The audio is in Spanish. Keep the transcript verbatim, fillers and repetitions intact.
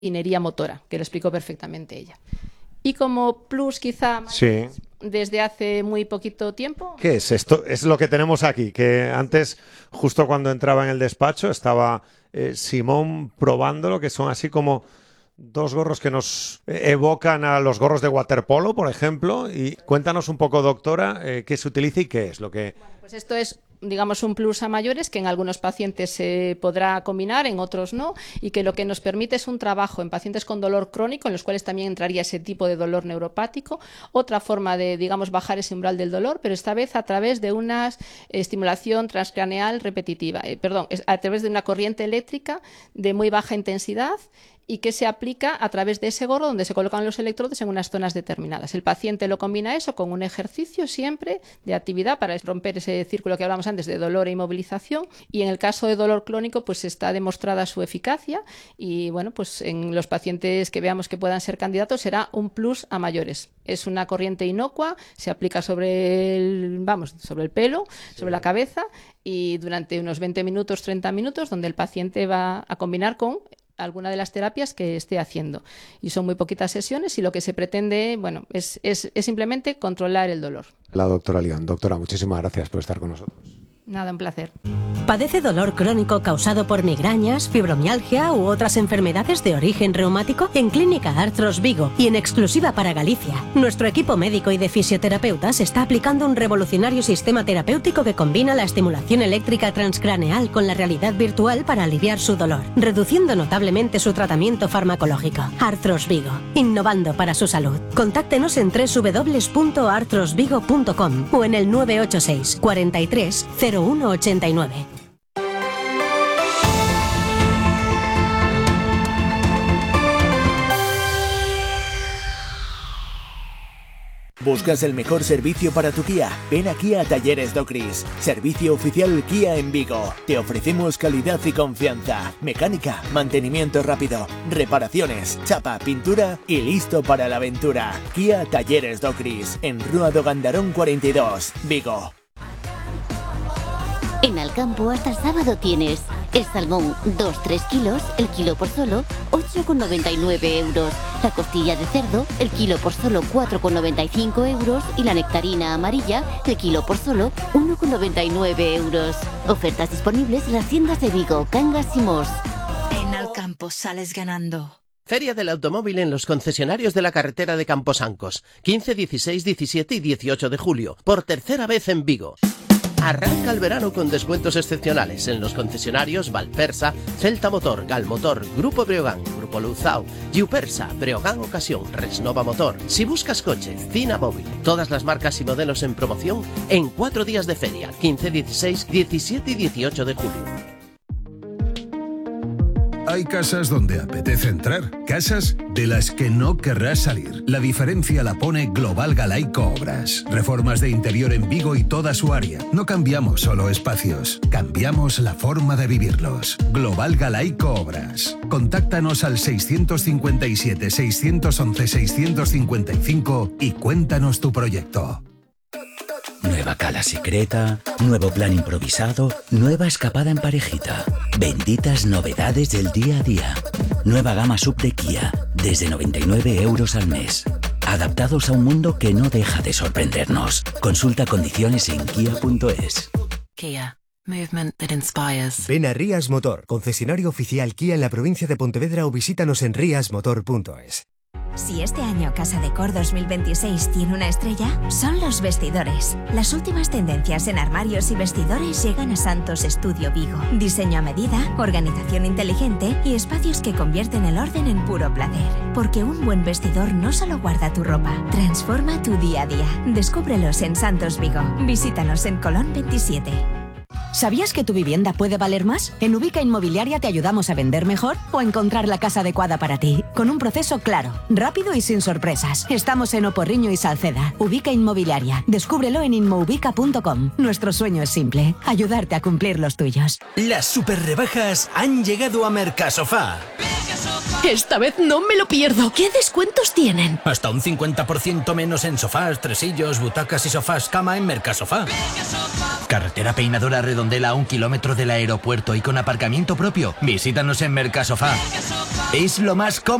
inería motora, que lo explicó perfectamente ella. Y como plus quizá sí. desde hace muy poquito tiempo... ¿Qué es esto? Es lo que tenemos aquí, que antes, justo cuando entraba en el despacho, estaba eh, Simón probándolo, que son así como dos gorros que nos evocan a los gorros de waterpolo, por ejemplo. Y cuéntanos un poco, doctora, eh, qué se utiliza y qué es lo que... Bueno, pues esto es, digamos, un plus a mayores que en algunos pacientes se podrá combinar, en otros no, y que lo que nos permite es un trabajo en pacientes con dolor crónico, en los cuales también entraría ese tipo de dolor neuropático, otra forma de, digamos, bajar ese umbral del dolor, pero esta vez a través de una estimulación transcraneal repetitiva, eh, perdón, a través de una corriente eléctrica de muy baja intensidad, y que se aplica a través de ese gorro donde se colocan los electrodos en unas zonas determinadas. El paciente lo combina eso con un ejercicio siempre de actividad para romper ese círculo que hablamos antes de dolor e inmovilización, y en el caso de dolor crónico pues está demostrada su eficacia y bueno, pues en los pacientes que veamos que puedan ser candidatos será un plus a mayores. Es una corriente inocua, se aplica sobre el, vamos, sobre el pelo, sí. sobre la cabeza, y durante unos veinte minutos, treinta minutos, donde el paciente va a combinar con alguna de las terapias que esté haciendo. Y son muy poquitas sesiones y lo que se pretende, bueno, es, es, es simplemente controlar el dolor. La doctora León. Doctora, muchísimas gracias por estar con nosotros. Nada, un placer. ¿Padece dolor crónico causado por migrañas, fibromialgia u otras enfermedades de origen reumático? En Clínica Arthros Vigo y en exclusiva para Galicia, nuestro equipo médico y de fisioterapeutas está aplicando un revolucionario sistema terapéutico que combina la estimulación eléctrica transcraneal con la realidad virtual para aliviar su dolor, reduciendo notablemente su tratamiento farmacológico. Arthros Vigo, innovando para su salud. Contáctenos en doble u doble u doble u punto arthros vigo punto com o en el nueve ocho seis, cuarenta y tres, cero uno ochenta y nueve. ¿Buscas el mejor servicio para tu Kia? Ven aquí a Talleres Docris, servicio oficial Kia en Vigo. Te ofrecemos calidad y confianza, mecánica, mantenimiento rápido, reparaciones, chapa, pintura y listo para la aventura. Kia Talleres Docris, en Rúa do Gandarón cuarenta y dos, Vigo. En Alcampo hasta el sábado tienes el salmón dos tres kilos, el kilo por solo ocho con noventa y nueve euros. La costilla de cerdo, el kilo por solo cuatro con noventa y cinco euros. Y la nectarina amarilla, el kilo por solo uno con noventa y nueve euros. Ofertas disponibles en las tiendas de Vigo, Cangas y Mos. En Alcampo sales ganando. Feria del Automóvil en los concesionarios de la carretera de Camposancos. quince, dieciséis, diecisiete y dieciocho de julio. Por tercera vez en Vigo. Arranca el verano con descuentos excepcionales en los concesionarios Valpersa, Celta Motor, Galmotor, Grupo Breogán, Grupo Luzao, Giupersa, Breogán Ocasión, Resnova Motor. Si buscas coche, Cina Móvil. Todas las marcas y modelos en promoción en cuatro días de feria, quince, dieciséis, diecisiete y dieciocho de julio. Hay casas donde apetece entrar, casas de las que no querrás salir. La diferencia la pone Global Galaico Obras. Reformas de interior en Vigo y toda su área. No cambiamos solo espacios, cambiamos la forma de vivirlos. Global Galaico Obras. Contáctanos al seiscientos cincuenta y siete, seiscientos once, seiscientos cincuenta y cinco y cuéntanos tu proyecto. Nueva cala secreta, nuevo plan improvisado, nueva escapada en parejita. Benditas novedades del día a día. Nueva gama sub de Kia, desde noventa y nueve euros al mes. Adaptados a un mundo que no deja de sorprendernos. Consulta condiciones en kia punto es. Kia. Movement that inspires. Ven a Rías Motor, concesionario oficial Kia en la provincia de Pontevedra, o visítanos en rías motor punto es. Si este año Casa Decor dos mil veintiséis tiene una estrella, son los vestidores. Las últimas tendencias en armarios y vestidores llegan a Santos Estudio Vigo. Diseño a medida, organización inteligente y espacios que convierten el orden en puro placer. Porque un buen vestidor no solo guarda tu ropa, transforma tu día a día. Descúbrelos en Santos Vigo. Visítanos en Colón veintisiete. ¿Sabías que tu vivienda puede valer más? En Ubica Inmobiliaria te ayudamos a vender mejor o a encontrar la casa adecuada para ti, con un proceso claro, rápido y sin sorpresas. Estamos en Oporriño y Salceda. Ubica Inmobiliaria. Descúbrelo en inmoubica punto com. Nuestro sueño es simple, ayudarte a cumplir los tuyos. Las super rebajas han llegado a Mercasofá. Mercasofá. Esta vez no me lo pierdo. ¿Qué descuentos tienen? Hasta un cincuenta por ciento menos en sofás, tresillos, butacas y sofás cama en Mercasofá. Carretera Peinadora Redondela a un kilómetro del aeropuerto y con aparcamiento propio. Visítanos en Mercasofá. Es lo más cómodo.